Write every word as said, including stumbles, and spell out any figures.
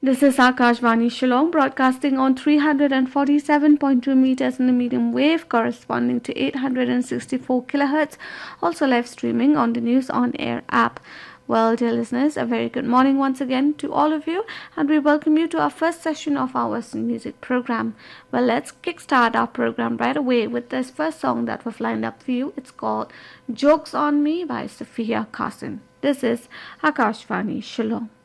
This is Akashvani Shillong broadcasting on three hundred forty-seven point two meters in the medium wave corresponding to eight hundred sixty-four kilohertz, also live streaming on the News on Air app. Well, dear listeners, a very good morning once again to all of you, and we welcome you to our first session of our Western music program. Well, let's kickstart our program right away with this first song that we've lined up for you. It's called Jokes on Me by Sophia Carson. This is Akashvani Shillong.